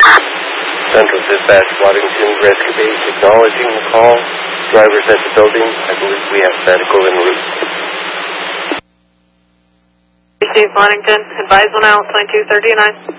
Central Dispatch, Waddington, Rescue Base, acknowledging the call. Drivers at the building. I believe we have medical en route. Chief Waddington, advise 1 out, 2239.